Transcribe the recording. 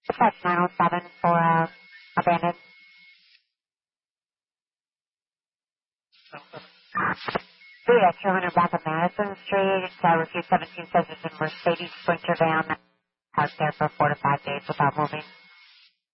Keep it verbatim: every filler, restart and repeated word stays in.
Dispatch nine oh seven for uh, abandoned. We at two hundred Block of Madison Street. Uh, Refuse seventeen says it's a Mercedes Sprinter van parked there for four to five days without moving.